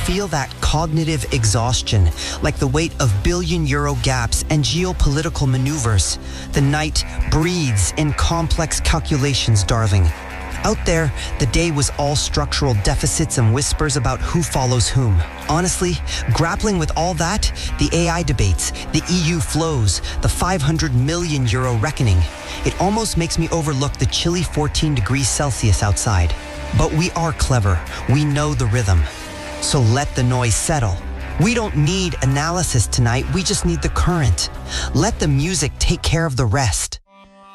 feel that cognitive exhaustion, like the weight of billion-euro gaps and geopolitical maneuvers. The night breathes in complex calculations, darling. Out there, the day was all structural deficits and whispers about who follows whom. Honestly, grappling with all that, the AI debates, the EU flows, the 500 million euro reckoning, it almost makes me overlook the chilly 14 degrees Celsius outside. But we are clever. We know the rhythm. So let the noise settle. We don't need analysis tonight. We just need the current. Let the music take care of the rest.